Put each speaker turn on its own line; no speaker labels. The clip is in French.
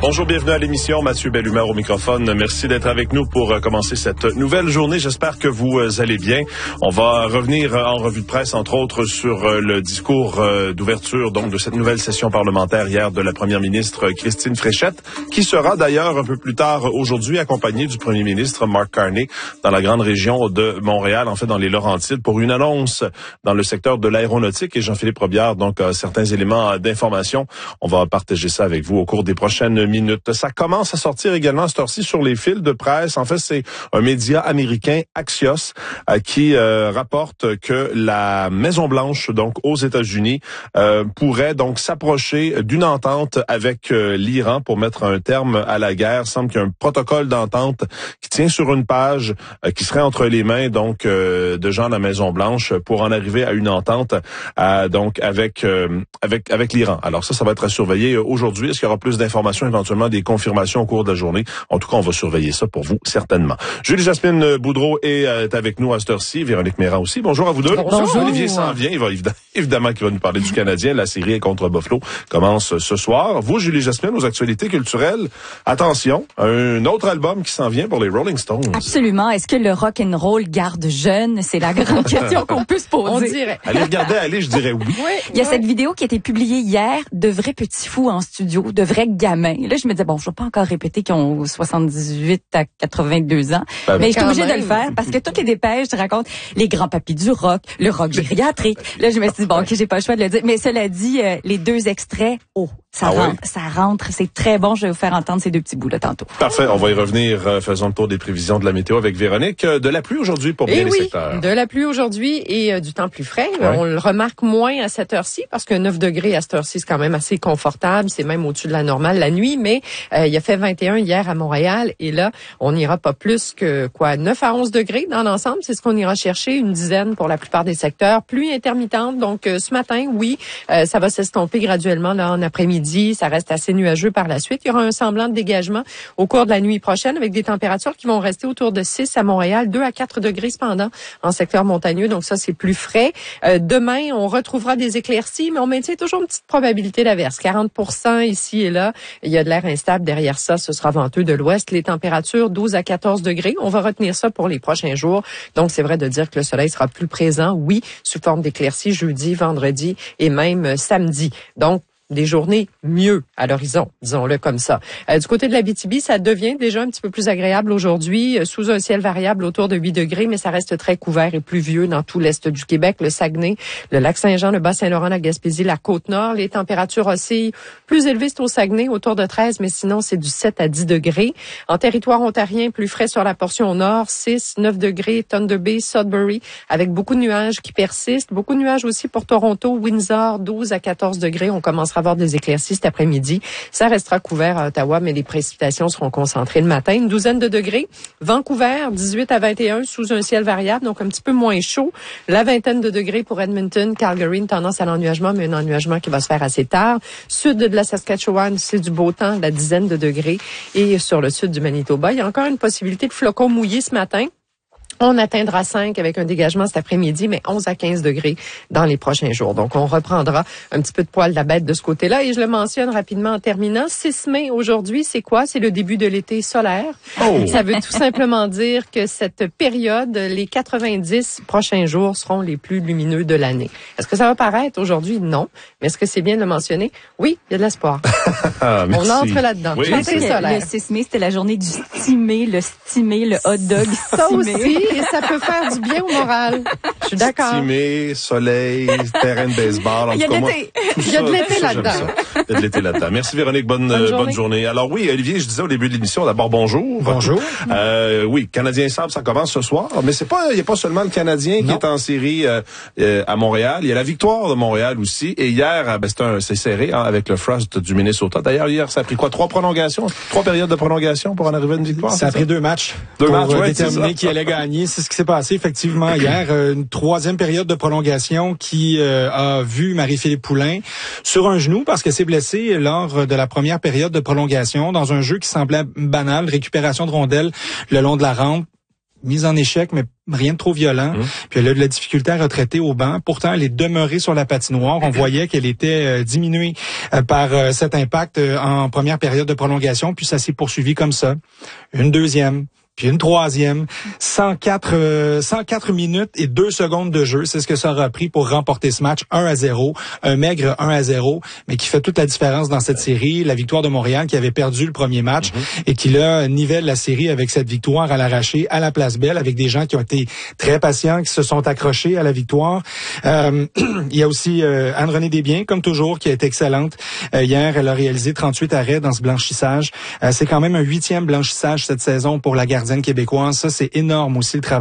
Bonjour, bienvenue à l'émission. Mathieu Bellumeur au microphone. Merci d'être avec nous pour commencer cette nouvelle journée. J'espère que vous allez bien. On va revenir en revue de presse, entre autres, sur le discours d'ouverture donc de cette nouvelle session parlementaire hier de la première ministre Christine Fréchette, qui sera d'ailleurs un peu plus tard aujourd'hui accompagnée du premier ministre Mark Carney dans la grande région de Montréal, en fait dans les Laurentides, pour une annonce dans le secteur de l'aéronautique. Et Jean-Philippe Robillard donc a certains éléments d'information. On va partager ça avec vous au cours des prochaines minutes. Ça commence à sortir également à cette heure-ci sur les fils de presse. En fait, c'est un média américain, Axios, qui rapporte que la Maison-Blanche, donc aux États-Unis, pourrait donc s'approcher d'une entente avec l'Iran pour mettre un terme à la guerre. Il semble qu'il y a un protocole d'entente qui tient sur une page, qui serait entre les mains donc de gens de la Maison-Blanche pour en arriver à une entente donc avec l'Iran. Alors ça va être à surveiller aujourd'hui. Est-ce qu'il y aura plus d'informations, éventuellement des confirmations au cours de la journée? En tout cas, on va surveiller ça pour vous, certainement. Julie-Jasmine Boudreau est avec nous à cette heure-ci. Véronique Méran aussi. Bonjour à vous deux.
Bonjour.
Olivier s'en vient. Il va évidemment qu'il va nous parler du Canadien. La série contre Buffalo commence ce soir. Vous, Julie-Jasmine, aux actualités culturelles. Attention, un autre album qui s'en vient pour les Rolling Stones.
Absolument. Est-ce que le rock and roll garde jeune? C'est la grande question qu'on peut se poser.
On dirait.
Allez regarder, je dirais oui.
Il y a cette vidéo qui a été publiée hier de vrais petits fous en studio, de vrais gamins. Là, je me disais, bon, je vais pas encore répéter qu'ils ont 78 à 82 ans, mais je suis obligée de le faire parce que toutes les dépêches racontent les grands papis du rock, le rock gériatrique. Là, je me suis dit, bon, ok, j'ai pas le choix de le dire. Mais cela dit, les deux extraits, ça rentre, c'est très bon. Je vais vous faire entendre ces deux petits bouts-là tantôt.
Parfait, on va y revenir. Faisons le tour des prévisions de la météo avec Véronique. De la pluie aujourd'hui pour bien les secteurs.
De la pluie aujourd'hui et du temps plus frais. Ouais. On le remarque moins à cette heure-ci parce que 9 degrés à cette heure-ci, c'est quand même assez confortable. C'est même au-dessus de la normale la nuit, mais il a fait 21 hier à Montréal et là, on n'ira pas plus que 9 à 11 degrés dans l'ensemble. C'est ce qu'on ira chercher, une dizaine pour la plupart des secteurs. Pluie intermittente, donc ce matin, ça va s'estomper graduellement là en après-midi. Ça reste assez nuageux par la suite. Il y aura un semblant de dégagement au cours de la nuit prochaine avec des températures qui vont rester autour de 6 à Montréal, 2 à 4 degrés cependant en secteur montagneux. Donc ça, c'est plus frais. Demain, on retrouvera des éclaircies, mais on maintient toujours une petite probabilité d'averse. 40% ici et là. Il y a de l'air instable derrière ça. Ce sera venteux de l'ouest. Les températures 12 à 14 degrés. On va retenir ça pour les prochains jours. Donc, c'est vrai de dire que le soleil sera plus présent, sous forme d'éclaircies jeudi, vendredi et même samedi. Donc, des journées mieux à l'horizon, disons-le comme ça. Du côté de l'Abitibi, ça devient déjà un petit peu plus agréable aujourd'hui, sous un ciel variable autour de 8 degrés, mais ça reste très couvert et pluvieux dans tout l'est du Québec, le Saguenay, le Lac-Saint-Jean, le Bas-Saint-Laurent, la Gaspésie, la Côte-Nord. Les températures oscillent plus élevées, c'est au Saguenay, autour de 13, mais sinon, c'est du 7 à 10 degrés. En territoire ontarien, plus frais sur la portion au nord, 6, 9 degrés, Thunder Bay, Sudbury, avec beaucoup de nuages qui persistent. Beaucoup de nuages aussi pour Toronto, Windsor, 12 à 14 degrés. On commencera avoir des éclaircies cet après-midi. Ça restera couvert à Ottawa, mais les précipitations seront concentrées le matin. Une douzaine de degrés. Vancouver, 18 à 21, sous un ciel variable, donc un petit peu moins chaud. La vingtaine de degrés pour Edmonton, Calgary, une tendance à l'ennuagement, mais un ennuagement qui va se faire assez tard. Sud de la Saskatchewan, c'est du beau temps, la dizaine de degrés. Et sur le sud du Manitoba, il y a encore une possibilité de flocons mouillés ce matin. On atteindra 5 avec un dégagement cet après-midi, mais 11 à 15 degrés dans les prochains jours. Donc, on reprendra un petit peu de poil à bête de ce côté-là. Et je le mentionne rapidement en terminant. 6 mai aujourd'hui, c'est quoi? C'est le début de l'été solaire. Ça veut tout simplement dire que cette période, les 90 prochains jours seront les plus lumineux de l'année. Est-ce que ça va paraître aujourd'hui? Non. Mais est-ce que c'est bien de le mentionner? Oui, il y a de l'espoir. On entre là-dedans.
Oui, le 6 mai, c'était la journée du stimé, le hot dog
ça aussi. Et ça peut faire du bien au moral. Je suis d'accord.
Stimé, soleil, terrain de baseball.
Il y a de l'été.
Il y a de l'été là-dedans.
Il y a de l'été là-dedans. Merci Véronique, bonne journée. Alors oui, Olivier, je disais au début de l'émission, d'abord bonjour.
Bonjour.
Oui, Canadien Sable, ça commence ce soir. Mais il n'y a pas seulement le Canadien qui est en série à Montréal. Il y a la victoire de Montréal aussi. Et hier, c'est serré avec le Frost du Minnesota. D'ailleurs, hier, ça a pris quoi? 3 périodes de prolongation pour en arriver à une victoire?
Ça a pris 2 matchs. Pour déterminer qui allait gagner. C'est ce qui s'est passé effectivement hier. Une 3e période de prolongation qui a vu Marie-Philippe Poulin sur un genou parce qu'elle s'est blessée lors de la première période de prolongation dans un jeu qui semblait banal, récupération de rondelles le long de la rampe. mise en échec, mais rien de trop violent. Puis elle a de la difficulté à retraiter au banc. Pourtant, elle est demeurée sur la patinoire. On voyait qu'elle était diminuée par cet impact en première période de prolongation. Puis ça s'est poursuivi comme ça. Une deuxième. Puis une troisième, 104 minutes et 2 secondes de jeu. C'est ce que ça aura pris pour remporter ce match 1-0. Un maigre 1-0, mais qui fait toute la différence dans cette série. La victoire de Montréal qui avait perdu le premier match et qui là nivelle la série avec cette victoire à l'arraché à la Place Belle avec des gens qui ont été très patients, qui se sont accrochés à la victoire. Il y a aussi Anne-Renée Desbiens, comme toujours, qui a été excellente. Hier, elle a réalisé 38 arrêts dans ce blanchissage. C'est quand même un 8e blanchissage cette saison pour la gardienne québécoise. Ça, c'est énorme aussi le travail